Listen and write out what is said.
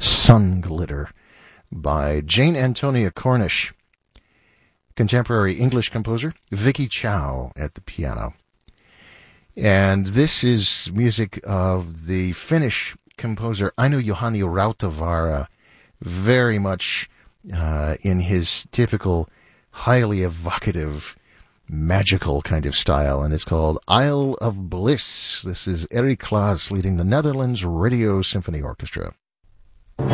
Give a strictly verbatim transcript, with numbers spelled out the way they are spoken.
Sun Glitter by Jane Antonia Cornish. Contemporary English composer Vicky Chow at the piano. And this is music of the Finnish composer Aino Juhani Rautavaara, very much uh, in his typical, highly evocative, magical kind of style, and it's called Isle of Bliss. This is Eric Klaas leading the Netherlands Radio Symphony Orchestra.